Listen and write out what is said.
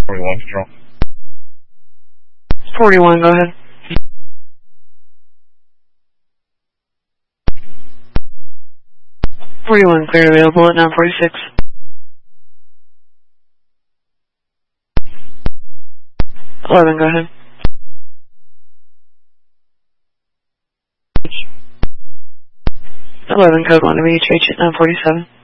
41, control. 41, go ahead. 41, clear available at 946. 11, go ahead. 11, code 1 to reach at 947.